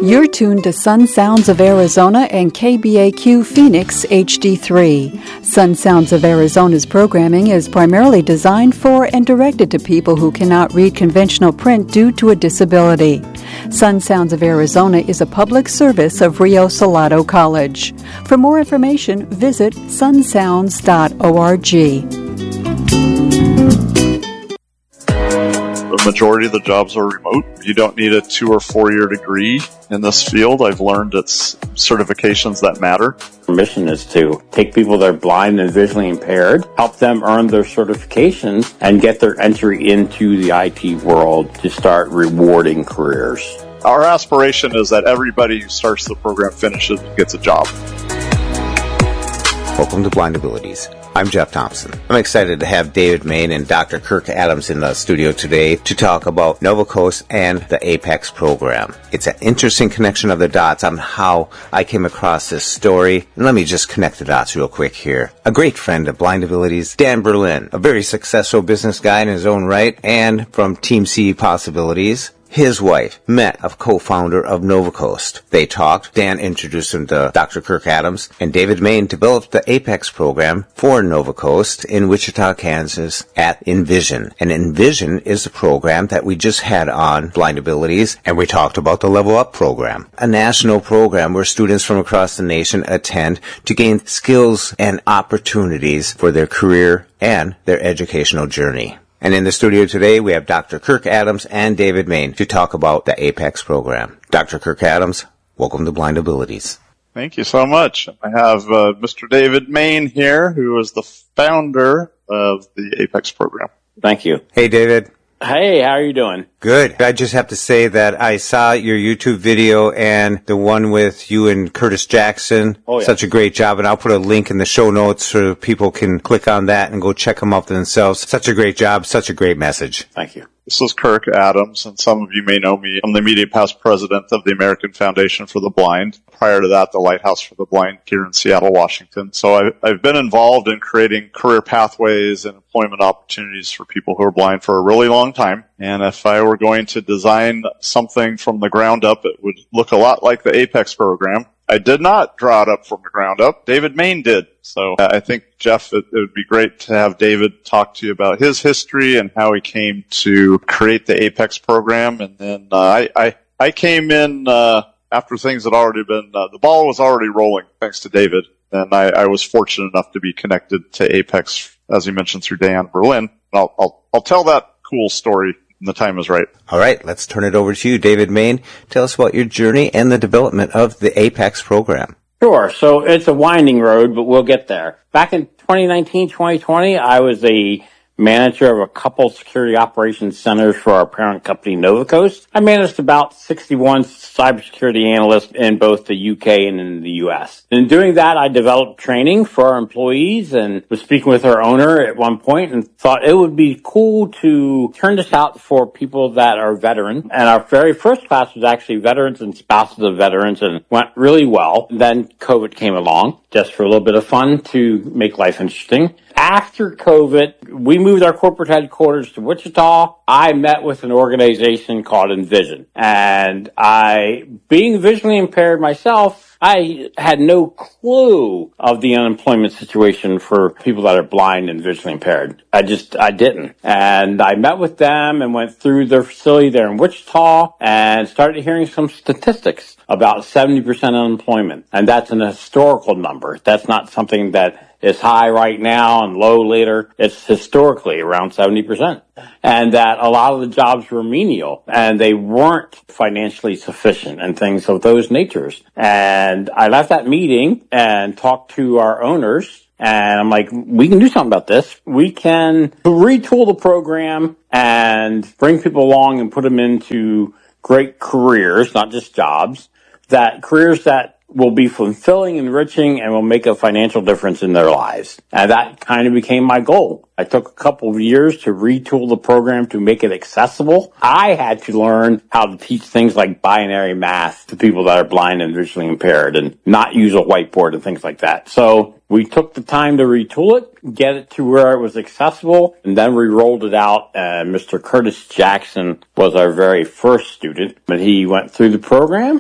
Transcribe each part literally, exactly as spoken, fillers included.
You're tuned to Sun Sounds of Arizona and K B A Q Phoenix H D three. Sun Sounds of Arizona's programming is primarily designed for and directed to people who cannot read conventional print due to a disability. Sun Sounds of Arizona is a public service of Rio Salado College. For more information, visit sun sounds dot org. The majority of the jobs are remote. You don't need a two or four year degree in this field. I've learned it's certifications that matter. Our mission is to take people that are blind and visually impaired, help them earn their certifications, and get their entry into the I T world to start rewarding careers. Our aspiration is that everybody who starts the program finishes and gets a job. Welcome to Blind Abilities. I'm Jeff Thompson. I'm excited to have David Main and Doctor Kirk Adams in the studio today to talk about NovaCoast and the APEX program. It's an interesting connection of the dots on how I came across this story. And let me just connect the dots real quick here. A great friend of Blind Abilities, Dan Berlin, a very successful business guy in his own right, and from Team C Possibilities. His wife met a co-founder of NovaCoast. They talked. Dan introduced him to Doctor Kirk Adams, and David Main developed the APEX program for NovaCoast in Wichita, Kansas at Envision. And Envision is the program that we just had on Blind Abilities, and we talked about the Level Up program, a national program where students from across the nation attend to gain skills and opportunities for their career and their educational journey. And in the studio today, we have Doctor Kirk Adams and David Main to talk about the APEX program. Doctor Kirk Adams, welcome to Blind Abilities. Thank you so much. I have uh, Mister David Main here, who is the founder of the APEX program. Thank you. Hey, David. Hey, how are you doing? Good. I just have to say that I saw your YouTube video and the one with you and Curtis Jackson. Oh, yeah. Such a great job. And I'll put a link in the show notes so people can click on that and go check them out themselves. Such a great job. Such a great message. Thank you. This is Kirk Adams, and some of you may know me. I'm the immediate past president of the American Foundation for the Blind. Prior to that, the Lighthouse for the Blind here in Seattle, Washington. So I, I've been involved in creating career pathways and employment opportunities for people who are blind for a really long time. And if I were going to design something from the ground up, it would look a lot like the APEX program. I did not draw it up from the ground up. David Main did. So uh, I think, Jeff, it, it would be great to have David talk to you about his history and how he came to create the APEX program. And then uh, I, I, I came in uh, after things had already been, uh, the ball was already rolling, thanks to David. And I, I was fortunate enough to be connected to APEX, as you mentioned, through Dan Berlin. I'll, I'll, I'll tell that cool story when the time is right. All right, let's turn it over to you, David Main. Tell us about your journey and the development of the APEX program. Sure. So it's a winding road, but we'll get there. Back in twenty nineteen, twenty twenty, I was a manager of a couple security operations centers for our parent company, NovaCoast. I managed about sixty-one cybersecurity analysts in both the U K and in the U S. In doing that, I developed training for our employees and was speaking with our owner at one point and thought it would be cool to turn this out for people that are veterans. And our very first class was actually veterans and spouses of veterans and went really well. Then COVID came along just for a little bit of fun to make life interesting. After COVID, we moved our corporate headquarters to Wichita. I met with an organization called Envision. And I, being visually impaired myself, I had no clue of the unemployment situation for people that are blind and visually impaired. I just, I didn't. And I met with them and went through their facility there in Wichita and started hearing some statistics about seventy percent unemployment. And that's an historical number. That's not something that is high right now and low later. It's historically around seventy percent. And that a lot of the jobs were menial and they weren't financially sufficient and things of those natures. And I left that meeting and talked to our owners and I'm like, we can do something about this. We can retool the program and bring people along and put them into great careers, not just jobs, that careers that will be fulfilling, enriching, and will make a financial difference in their lives. And that kind of became my goal. I took a couple of years to retool the program to make it accessible. I had to learn how to teach things like binary math to people that are blind and visually impaired and not use a whiteboard and things like that. So we took the time to retool it, get it to where it was accessible, and then we rolled it out. And Mister Curtis Jackson was our very first student, but he went through the program.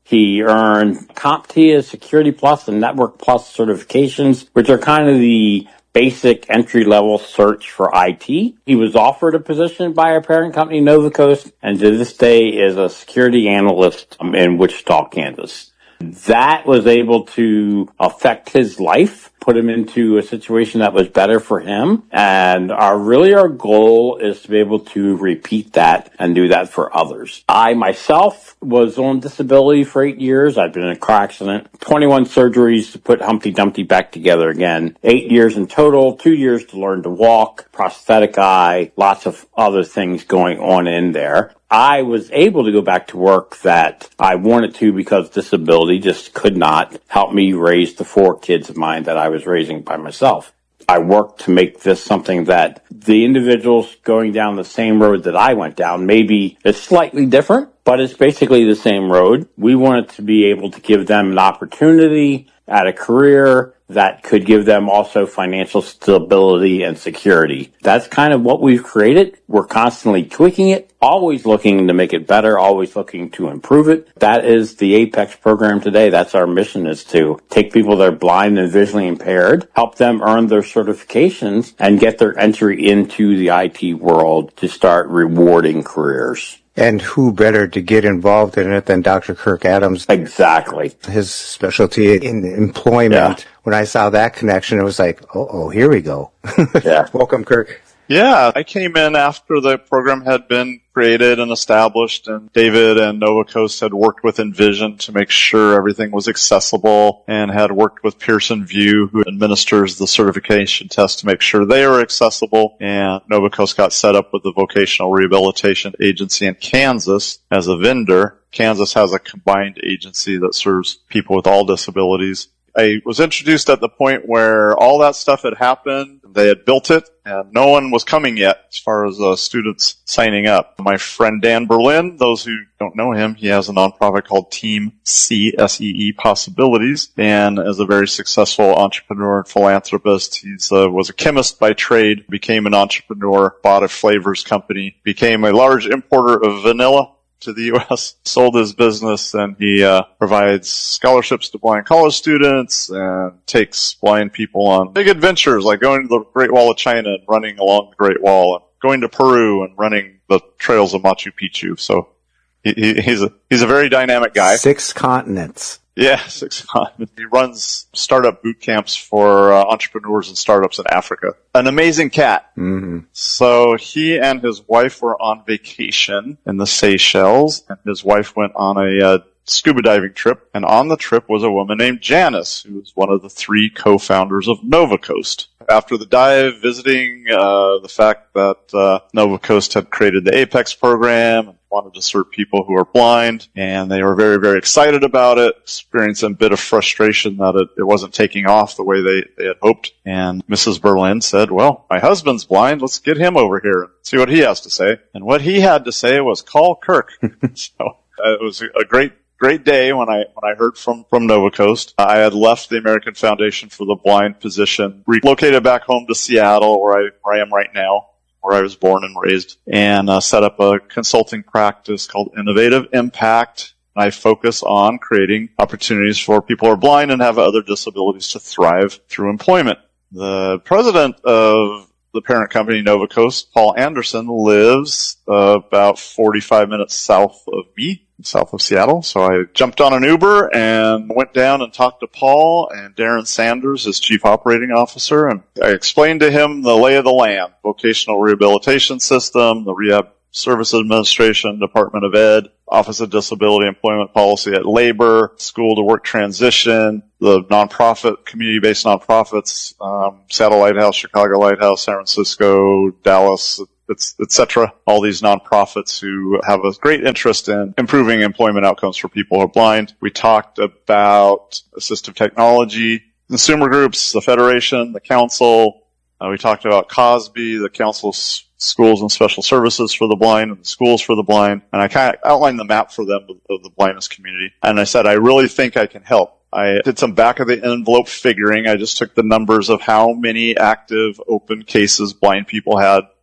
He earned CompTIA, Security Plus, and Network Plus certifications, which are kind of the basic entry-level search for I T. He was offered a position by our parent company, NovaCoast, and to this day is a security analyst in Wichita, Kansas. That was able to affect his life, put him into a situation that was better for him. And our really our goal is to be able to repeat that and do that for others. I myself was on disability for eight years. I've been in a car accident, twenty-one surgeries to put Humpty Dumpty back together again, eight years in total, two years to learn to walk, prosthetic eye, lots of other things going on in there. I was able to go back to work that I wanted to because disability just could not help me raise the four kids of mine that I was raising by myself. I worked to make this something that the individuals going down the same road that I went down, maybe it's slightly different, but it's basically the same road. We wanted to be able to give them an opportunity at a career that could give them also financial stability and security. That's kind of what we've created. We're constantly tweaking it, always looking to make it better, always looking to improve it. That is the Apex program today. That's our mission, is to take people that are blind and visually impaired, help them earn their certifications, and get their entry into the I T world to start rewarding careers. And who better to get involved in it than Doctor Kirk Adams? Exactly. His specialty in employment. Yeah. When I saw that connection, it was like, oh, oh here we go. Yeah. Welcome, Kirk. Yeah, I came in after the program had been created and established, and David and NovaCoast had worked with Envision to make sure everything was accessible, and had worked with Pearson VUE, who administers the certification test, to make sure they were accessible. And NovaCoast got set up with the Vocational Rehabilitation Agency in Kansas as a vendor. Kansas has a combined agency that serves people with all disabilities. I was introduced at the point where all that stuff had happened. They had built it, and no one was coming yet as far as uh, students signing up. My friend Dan Berlin, those who don't know him, he has a nonprofit called Team C, S E E Possibilities, and is a very successful entrepreneur and philanthropist. He uh, was a chemist by trade, became an entrepreneur, bought a flavors company, became a large importer of vanilla to the U S, sold his business, and he uh, provides scholarships to blind college students and takes blind people on big adventures like going to the Great Wall of China and running along the Great Wall, and going to Peru and running the trails of Machu Picchu. So he, he, he's a he's a very dynamic guy. Six continents. Yeah, six continents. He runs startup boot camps for uh, entrepreneurs and startups in Africa. An amazing cat. Mm-hmm. So he and his wife were on vacation in the Seychelles, and his wife went on a uh, scuba diving trip, and on the trip was a woman named Janice, who was one of the three co-founders of NovaCoast. After the dive, visiting uh, the fact that uh, NovaCoast had created the Apex program and wanted to serve people who are blind, and they were very, very excited about it, experiencing a bit of frustration that it, it wasn't taking off the way they, they had hoped. And Missus Berlin said, well, my husband's blind, let's get him over here and see what he has to say. And what he had to say was, call Kirk. So uh, it was a great Great day when I when I heard from from NovaCoast. I had left the American Foundation for the Blind position, relocated back home to Seattle, where I where I am right now, where I was born and raised, and uh, set up a consulting practice called Innovative Impact. I focus on creating opportunities for people who are blind and have other disabilities to thrive through employment. The president of the parent company, NovaCoast, Paul Anderson, lives uh, about forty-five minutes south of me, south of Seattle. So I jumped on an Uber and went down and talked to Paul and Darren Sanders, his chief operating officer, and I explained to him the lay of the land, vocational rehabilitation system, the Rehab Services Administration, Department of Ed, Office of Disability Employment Policy at Labor, School to Work Transition, the nonprofit, community-based nonprofits, um, Seattle Lighthouse, Chicago Lighthouse, San Francisco, Dallas, et cetera. All these nonprofits who have a great interest in improving employment outcomes for people who are blind. We talked about assistive technology, consumer groups, the Federation, the Council. Uh, we talked about Cosby, the Council of Schools and Special Services for the Blind, and the Schools for the Blind. And I kind of outlined the map for them of, of the blindness community. And I said, I really think I can help. I did some back of the envelope figuring. I just took the numbers of how many active open cases blind people had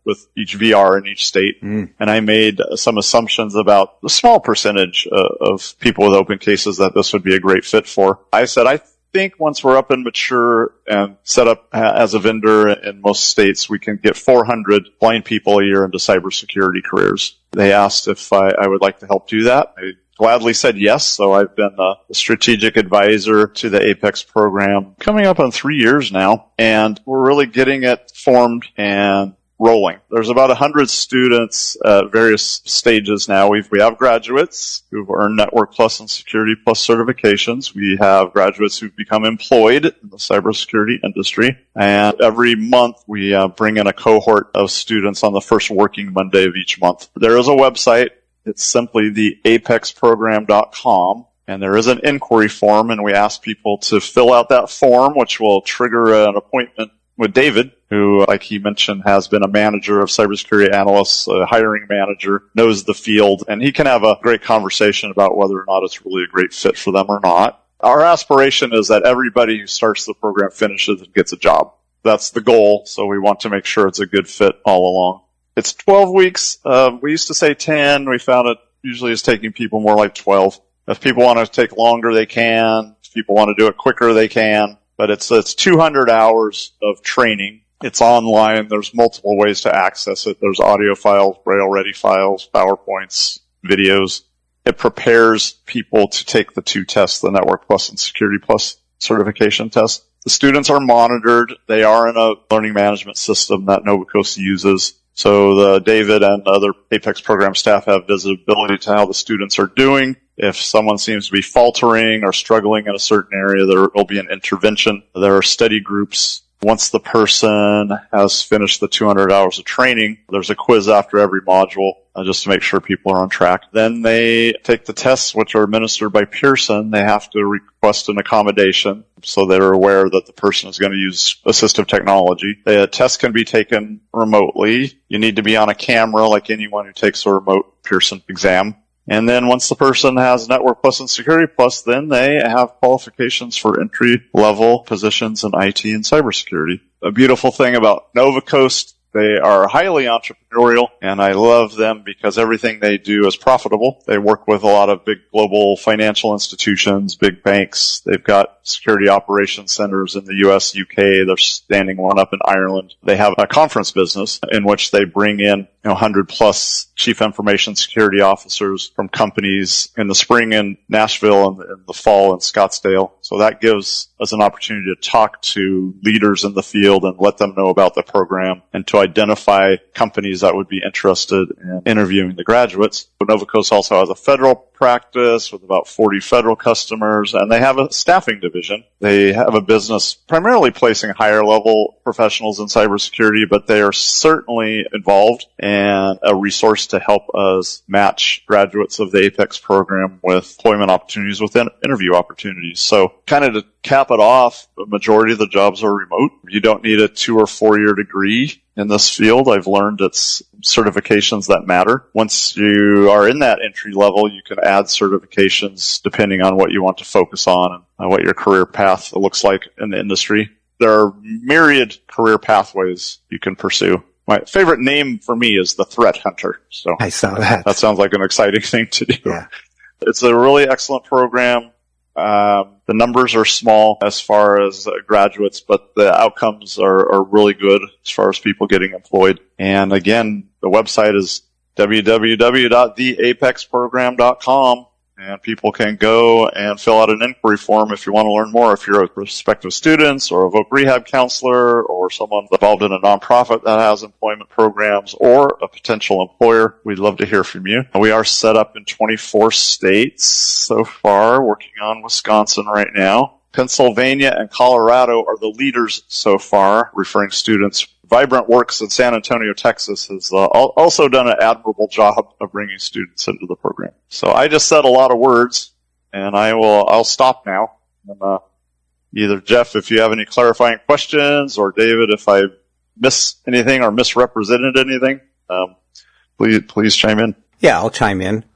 with each V R in each state. Mm. And I made some assumptions about the small percentage uh, of people with open cases that this would be a great fit for. I said, I think once we're up and mature and set up as a vendor in most states, we can get four hundred blind people a year into cybersecurity careers. They asked if I, I would like to help do that. I gladly said yes. So I've been a strategic advisor to the Apex program coming up on three years now, and we're really getting it formed and rolling. There's about one hundred students at various stages now. We've, we have graduates who've earned Network Plus and Security Plus certifications. We have graduates who've become employed in the cybersecurity industry. And every month we uh, bring in a cohort of students on the first working Monday of each month. There is a website. It's simply the apex program dot com. And there is an inquiry form, and we ask people to fill out that form, which will trigger an appointment with David, who, like he mentioned, has been a manager of cybersecurity analysts, a hiring manager, knows the field, and he can have a great conversation about whether or not it's really a great fit for them or not. Our aspiration is that everybody who starts the program finishes and gets a job. That's the goal, so we want to make sure it's a good fit all along. It's twelve weeks. Uh, we used to say ten. We found it usually is taking people more like twelve. If people want to take longer, they can. If people want to do it quicker, they can. But it's it's two hundred hours of training. It's online. There's multiple ways to access it. There's audio files, Braille-ready files, PowerPoints, videos. It prepares people to take the two tests, the Network Plus and Security Plus certification test. The students are monitored. They are in a learning management system that Novacos uses. So the David and other Apex program staff have visibility to how the students are doing. If someone seems to be faltering or struggling in a certain area, there will be an intervention. There are study groups. Once the person has finished the two hundred hours of training, there's a quiz after every module uh, just to make sure people are on track. Then they take the tests, which are administered by Pearson. They have to request an accommodation, so they're aware that the person is going to use assistive technology. The test can be taken remotely. You need to be on a camera like anyone who takes a remote Pearson exam. And then once the person has Network Plus and Security Plus, then they have qualifications for entry-level positions in I T and cybersecurity. A beautiful thing about Novacos, they are highly entrepreneurial, and I love them because everything they do is profitable. They work with a lot of big global financial institutions, big banks. They've got security operations centers in the U S, U K. They're standing one up in Ireland. They have a conference business in which they bring in, you know, one hundred plus chief information security officers from companies in the spring in Nashville and in the fall in Scottsdale. So that gives us an opportunity to talk to leaders in the field and let them know about the program and to identify companies that would be interested in interviewing the graduates. Novacos also has a federal practice with about forty federal customers, and they have a staffing division. They have a business primarily placing higher level professionals in cybersecurity, but they are certainly involved and a resource to help us match graduates of the Apex program with employment opportunities within interview opportunities. So kind of to cap it off, the majority of the jobs are remote. You don't need a two or four year degree in this field. I've learned it's certifications that matter. Once you are in that entry level, you can add certifications depending on what you want to focus on and what your career path looks like in the industry. There are myriad career pathways you can pursue. My favorite name for me is the Threat Hunter. So I saw that. That sounds like an exciting thing to do. Yeah. It's a really excellent program. Um, the numbers are small as far as uh, graduates, but the outcomes are, are really good as far as people getting employed. And again, the website is w w w dot the apex program dot com, and people can go and fill out an inquiry form if you want to learn more. If you're a prospective student or a voc rehab counselor or someone involved in a nonprofit that has employment programs or a potential employer, we'd love to hear from you. We are set up in twenty-four states so far, working on Wisconsin right now. Pennsylvania and Colorado are the leaders so far, referring students. Vibrant Works in San Antonio, Texas has uh, also done an admirable job of bringing students into the program. So I just said a lot of words, and I will, I'll stop now. And, uh, either Jeff, if you have any clarifying questions, or David, if I miss anything or misrepresented anything, um, please, please chime in. Yeah, I'll chime in.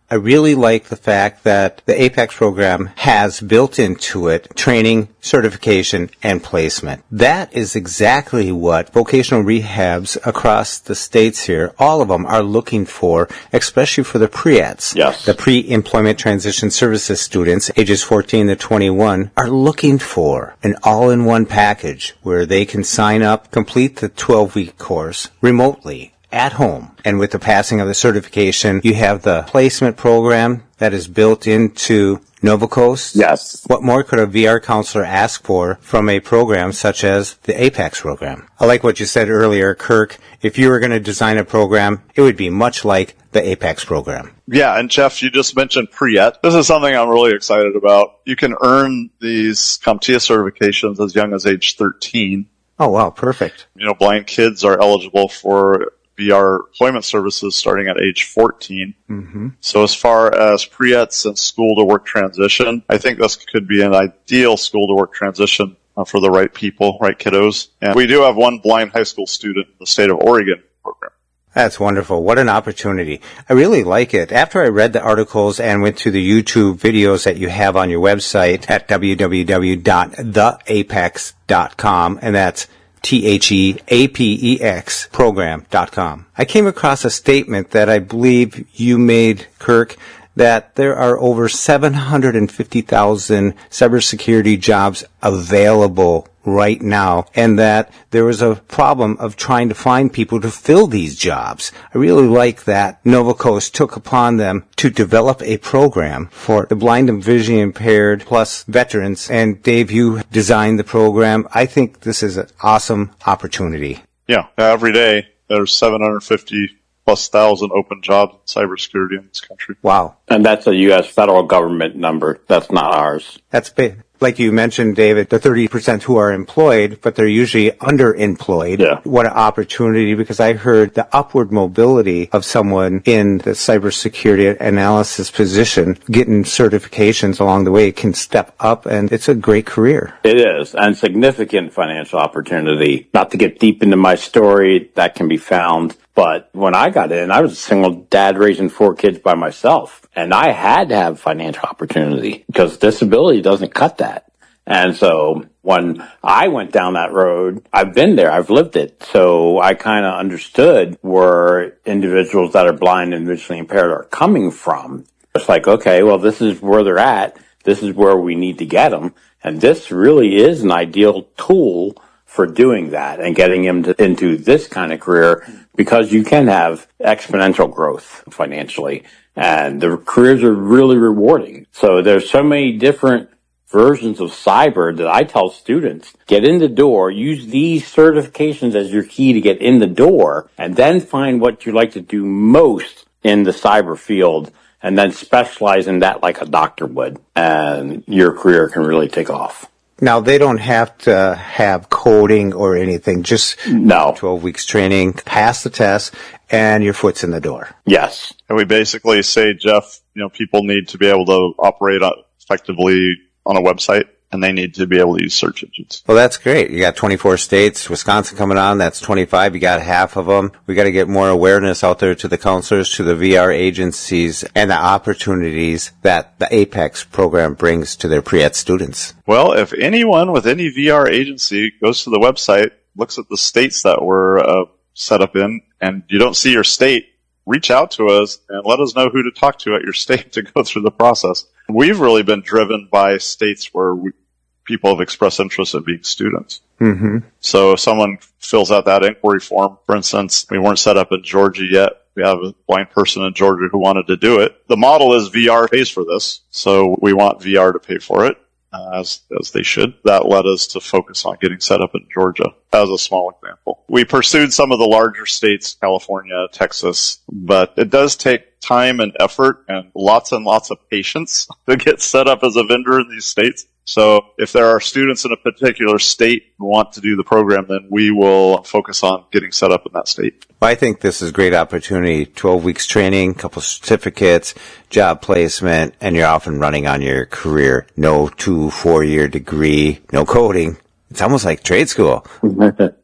I really like the fact that the APEX program has built into it training, certification, and placement. That is exactly what vocational rehabs across the states here, all of them are looking for, especially for the pre-eds. Yes. The pre-employment transition services students, ages fourteen to twenty-one, are looking for an all-in-one package where they can sign up, complete the twelve-week course remotely, at home. And with the passing of the certification, you have the placement program that is built into NovaCoast. Yes. What more could a V R counselor ask for from a program such as the APEX program? I like what you said earlier, Kirk. If you were going to design a program, it would be much like the APEX program. Yeah, and Jeff, you just mentioned pre-ed. This is something I'm really excited about. You can earn these CompTIA certifications as young as age thirteen. Oh, wow, perfect. You know, blind kids are eligible for V R employment services starting at age fourteen. Mm-hmm. So as far as pre-eds and school-to-work transition, I think this could be an ideal school-to-work transition uh, for the right people, right kiddos. And we do have one blind high school student in the state of Oregon program. That's wonderful. What an opportunity. I really like it. After I read the articles and went to the YouTube videos that you have on your website at w w w dot the apex dot com, and that's T H E A P E X program dot com. I came across a statement that I believe you made, Kirk, that there are over seven hundred fifty thousand cybersecurity jobs available right now, and that there was a problem of trying to find people to fill these jobs. I really like that NovaCoast took upon them to develop a program for the blind and vision impaired plus veterans. And Dave, you designed the program. I think this is an awesome opportunity. Yeah, every day there's seven hundred fifty plus thousand open jobs in cybersecurity in this country. Wow. And that's a U S federal government number. That's not ours. That's big. Like you mentioned, David, the thirty percent who are employed, but they're usually underemployed. Yeah. What an opportunity, because I heard the upward mobility of someone in the cybersecurity analysis position, getting certifications along the way, can step up, and it's a great career. It is, and significant financial opportunity. Not to get deep into my story, that can be found. But when I got in, I was a single dad raising four kids by myself. And I had to have financial opportunity because disability doesn't cut that. And so when I went down that road, I've been there, I've lived it. So I kind of understood where individuals that are blind and visually impaired are coming from. It's like, okay, well, this is where they're at. This is where we need to get them. And this really is an ideal tool for doing that and getting him to, into this kind of career, because you can have exponential growth financially, and the careers are really rewarding. So there's so many different versions of cyber that I tell students, get in the door, use these certifications as your key to get in the door, and then find what you like to do most in the cyber field, and then specialize in that like a doctor would, and your career can really take off. Now, they don't have to have coding or anything, just no. twelve weeks training, pass the test, and your foot's in the door. Yes. And we basically say, Jeff, you know, people need to be able to operate effectively on a website, and they need to be able to use search engines. Well, that's great. You got twenty-four states, Wisconsin coming on, that's twenty-five. You got half of them. We got to get more awareness out there to the counselors, to the V R agencies, and the opportunities that the APEX program brings to their pre-ed students. Well, if anyone with any V R agency goes to the website, looks at the states that we're uh, set up in, and you don't see your state, reach out to us and let us know who to talk to at your state to go through the process. We've really been driven by states where we, people have expressed interest in being students. Mm-hmm. So if someone fills out that inquiry form, for instance, we weren't set up in Georgia yet. We have a blind person in Georgia who wanted to do it. The model is V R pays for this, so we want V R to pay for it, uh, as as they should. That led us to focus on getting set up in Georgia as a small example. We pursued some of the larger states, California, Texas, but it does take time and effort and lots and lots of patience to get set up as a vendor in these states. So if there are students in a particular state who want to do the program, then we will focus on getting set up in that state. I think this is a great opportunity. twelve weeks training, a couple certificates, job placement, and you're off and running on your career. No two, four-year degree, no coding. It's almost like trade school.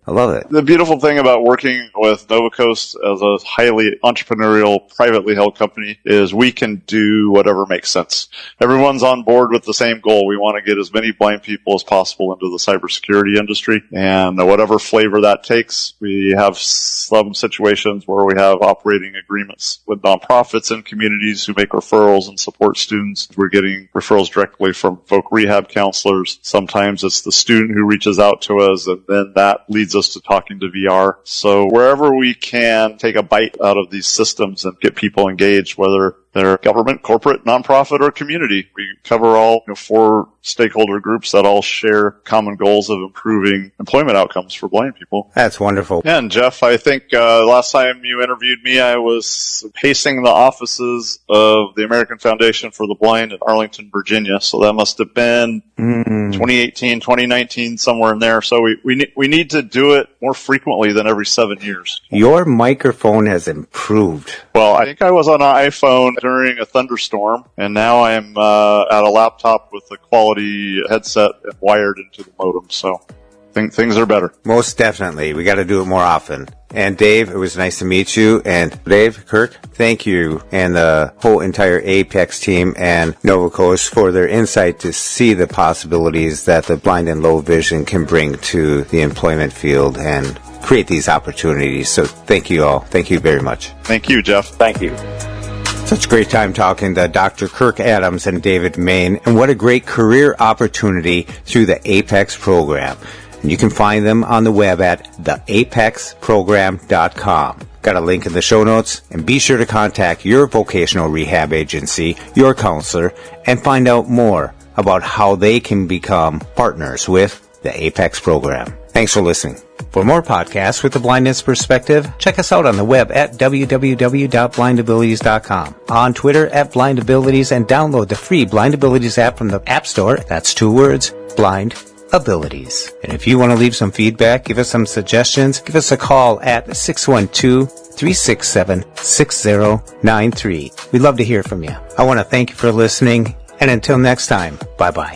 I love it. The beautiful thing about working with NovaCoast as a highly entrepreneurial, privately held company is we can do whatever makes sense. Everyone's on board with the same goal. We want to get as many blind people as possible into the cybersecurity industry, and whatever flavor that takes. We have some situations where we have operating agreements with nonprofits and communities who make referrals and support students. We're getting referrals directly from voc rehab counselors. Sometimes it's the student who reaches out to us, and then that leads us to talking to V R. So wherever we can take a bite out of these systems and get people engaged, whether they're government, corporate, nonprofit, or community. We cover all you know, four stakeholder groups that all share common goals of improving employment outcomes for blind people. That's wonderful. Yeah, and Jeff, I think uh last time you interviewed me, I was pacing the offices of the American Foundation for the Blind in Arlington, Virginia. So that must have been mm. twenty eighteen, twenty nineteen, somewhere in there. So we we, ne- we need to do it more frequently than every seven years. Your microphone has improved. Well, I think I was on an iPhone during a thunderstorm, and now I'm uh, at a laptop with a quality headset and wired into the modem, so I think things are better. Most definitely. We got to do it more often. And Dave, it was nice to meet you. And Dave, Kirk, thank you and the whole entire Apex team and NovaCoast for their insight to see the possibilities that the blind and low vision can bring to the employment field and create these opportunities. So thank you all. Thank you very much. Thank you, Jeff. Thank you. Such a great time talking to Doctor Kirk Adams and David Main, and what a great career opportunity through the Apex program. And you can find them on the web at the apex program dot com. Got a link in the show notes, and be sure to contact your vocational rehab agency, your counselor, and find out more about how they can become partners with the Apex program. Thanks for listening. For more podcasts with the blindness perspective, check us out on the web at w w w dot blind abilities dot com, on Twitter at Blind Abilities, and download the free Blind Abilities app from the App Store. That's two words, Blind Abilities. And if you want to leave some feedback, give us some suggestions, give us a call at six one two, three six seven, six zero nine three. We'd love to hear from you. I want to thank you for listening, and until next time, bye-bye.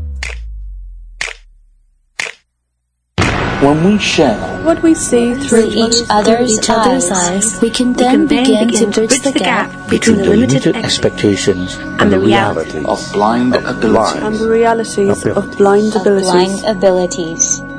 When we share what we see through each other's, each other's eyes, we can then, we can then begin, begin to bridge the gap between the limited expectations and the reality of blind abilities. And the realities of blind abilities. Blind abilities.